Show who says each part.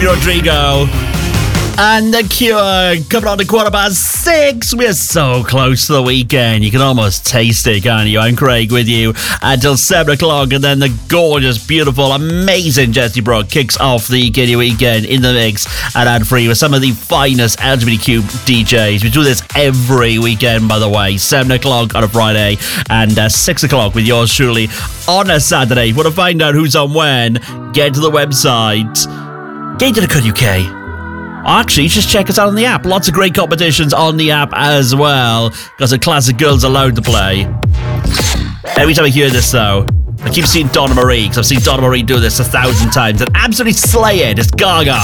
Speaker 1: Olivia Rodrigo and The Cure coming on to 6:15. We're so close to the weekend. You can almost taste it, can't you? I'm Craig with you until 7 o'clock, and then the gorgeous, beautiful, amazing Jessie Brooke kicks off the Giddy Weekend in the mix and ad-free with some of the finest LGBTQ DJs. We do this every weekend, by the way. 7 o'clock on a Friday and 6 o'clock with yours truly on a Saturday. If you want to find out who's on when, get to the website gay.co.uk. Actually, just check us out on the app. Lots of great competitions on the app as well. Got some classic girls allowed to play. Every time I hear this, though, I keep seeing Donna Marie, because I've seen Donna Marie do this 1,000 times and absolutely slay it. It's gaga.